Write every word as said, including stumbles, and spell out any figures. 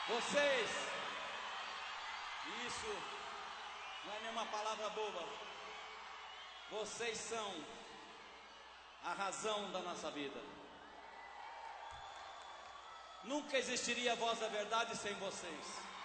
Vocês, isso não é nenhuma palavra boba. Vocês são a razão da nossa vida. Nunca existiria a Voz da Verdade sem vocês.